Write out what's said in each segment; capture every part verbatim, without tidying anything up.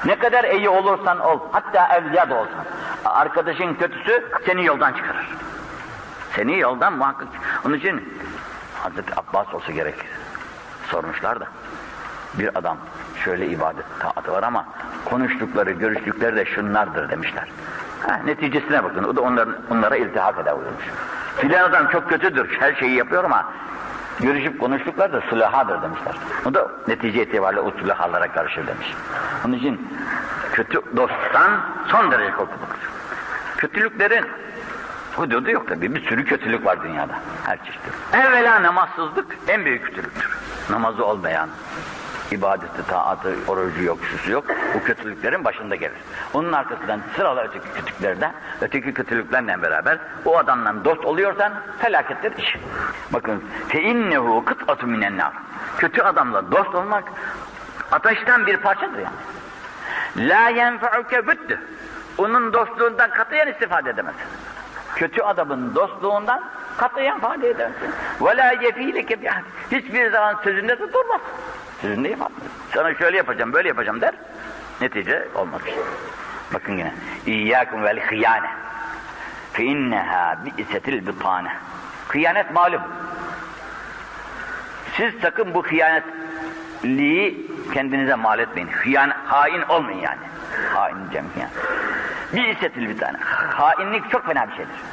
Ne kadar iyi olursan ol, hatta evliya da olsan, arkadaşın kötüsü seni yoldan çıkarır. Seni yoldan muhakkak. Onun için Hazreti Abbas olsa gerek. Sormuşlar da, bir adam şöyle ibadet taatı var ama konuştukları, görüştükleri de şunlardır demişler. Ha, neticesine bakın, o da onların, onlara iltihak eder buyurmuş. Filan adam çok kötüdür, her şeyi yapıyor ama görüşüp konuştukları da sülahadır demişler. O da netice itibariyle o sülahalara karışır demiş. Onun için kötü dosttan son derece korkulur. Kötülüklerin hududu yok tabii, bir sürü kötülük var dünyada, her çeşit. Evvela namazsızlık en büyük kötülüktür. Namazı olmayan, ibadeti, taatı, orucu yok, şusu yok, bu kötülüklerin başında gelir. Onun arkasından sıralı öteki kötülüklerden, öteki kötülüklerle beraber o adamla dost oluyorsan felakettir iş. Bakın, فَاِنَّهُ قِطْعَةٌ مِنَ النَّارِ. Kötü adamla dost olmak ateşten bir parçadır yani. لَا يَنْفَعُكَ بُدُّ. Onun dostluğundan katiyen istifade edemezsin. Kötü adamın dostluğundan katiyen ifade edemezsin. وَلَا يَف۪يلِكَ بِعَدٍ. Hiçbir zaman sözünde de durmaz. Sözünde ifade. Sana şöyle yapacağım, böyle yapacağım der. Netice olmaz. Bakın yine. İyyâkum vel hıyâne. Fe innehâ bi'setil bitâne. Hıyanet malum. Siz sakın bu hıyanetliği kendinize mal etmeyin. Hıyan, hain olmayın yani. Hain diyeceğim yani. Bi'setil bitâne. Hainlik çok fena bir şeydir.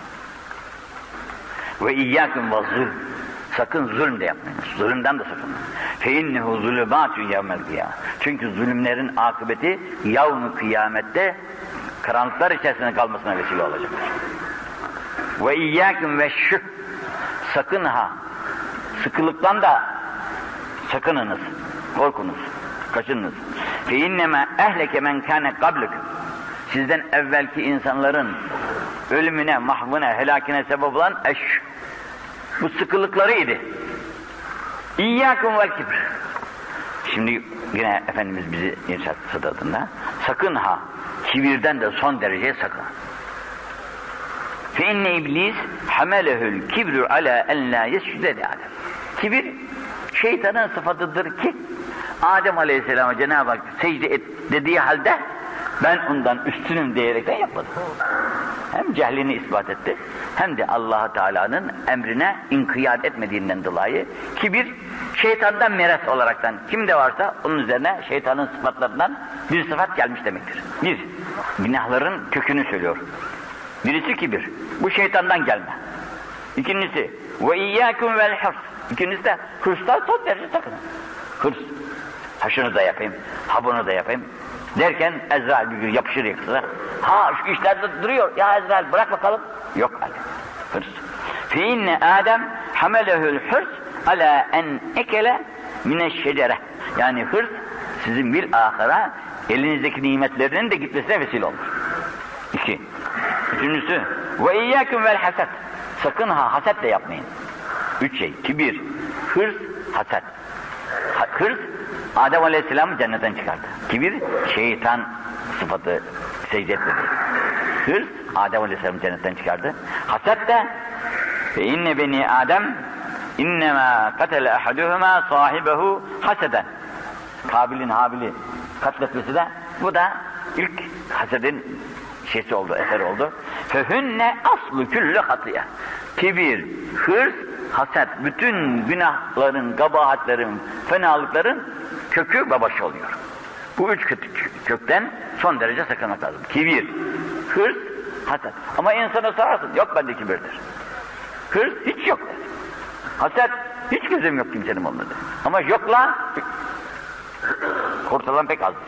Ve iyyâkum ve zulm. Sakın zulm de yapmayın. Zulümden de sakın. فَاِنَّهُ ظُلُمَاتُ يَوْمَ الْقِيَامَةِ. Çünkü zulümlerin akıbeti yavm-ı kıyamette karanlıklar içerisinde kalmasına vesile olacaktır. وَاِيَّاكُمْ وَالشُّهْ. Sakın ha, sıkılıktan da sakınınız, korkunuz, kaçınınız. فَاِنَّمَا اَهْلَكَ مَنْ كَانَ قَبْلِكُمْ. Sizden evvelki insanların ölümüne, mahvına, helakine sebep olan eş. Bu sıkılıklarıydı. İyyâkum vel kibr. Şimdi yine Efendimiz bizi irşad sıdadında, sakın ha, kibirden de son derece sakın. Fe inne iblis hamelehül kibru ala en la yesjude li Adem. Kibir şeytanın sıfatıdır ki Adem Aleyhisselam'a Cenab-ı Hak secde et dediği halde ben ondan üstünüm diyerekten yapmadım. Hem cehlini ispat etti, hem de Allah Teala'nın emrine inkiyat etmediğinden dolayı kibir şeytandan meres olaraktan kimde varsa onun üzerine şeytanın sıfatlarından bir sıfat gelmiş demektir. Bir, günahların kökünü söylüyor. Birisi kibir, bu şeytandan gelme. İkincisi, ve iyyâkum vel hırs. İkincisi de hırstan son derece sakın. Hırs, ha şunu da yapayım, ha bunu da yapayım derken Ezrail bir gün yapışır yakasına. Ha şu işlerde duruyor, ya Ezrail bırak bakalım. Yok Ali, hırs. Fe inne Adem hamelehül hırs ala en ekele mineşşecere. Yani hırs sizin bir ahira elinizdeki nimetlerinin de gitmesine vesile olur. İki. Üçüncüsü ve iyyâkum vel haset. Sakın ha haset de yapmayın. Üç şey. Kibir, hırs, haset. Ha, hırs Adem Aleyhisselam'ı cennetten çıkardı. Kibir şeytan sıfatı secde etmedi. Hırs Adem Aleyhisselam'ı cennetten çıkardı. Haset de ve inne beni Adem innemâ katele ahaduhumâ sahibehu haseden. Kabil'in Habil'i katletmesi de bu da ilk hasedin şeysi oldu, eser oldu. Fehünne aslu küllü hatiye. Kibir, hırs, haset, bütün günahların, kabahatlerin, fenalıkların kökü babaşı oluyor. Bu üç kökten son derece sakınmak lazım. Kibir, hırs, haset. Ama insana sorarsın, yok bende kibirdir. Hırs hiç yok. Haset, hiç gözüm yok kimsenin olmadı. Ama yokla, kurtulan pek azdır.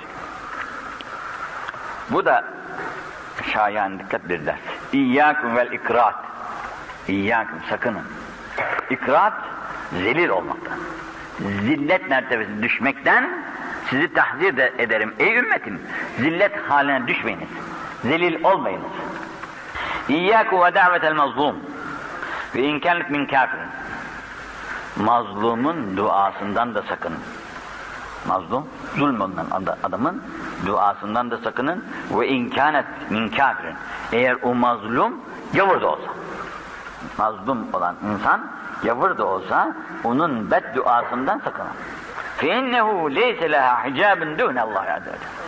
Bu da şayan dikkat bir ders. İyyâkum vel ikrat. İyyâkum sakının. İkrat zelil olmaktan. Zillet mertebesine düşmekten sizi tahzir de ederim. Ey ümmetim, zillet haline düşmeyiniz. Zelil olmayınız. İyyâkum ve davetel mazlum. Ve inkânet min kafirin. Mazlumun duasından da sakının. Mazlum, zulmünden adamın duasından da sakının. Ve inkânet min kafirin. Eğer o mazlum gavur da olsa, mazlum olan insan gavur da olsa onun bedduasından sakının. فَاِنَّهُ لَيْسَ لَهَا حِجَابٍ دُونَ اللّٰهِ عَزَّ وَجَلَّ.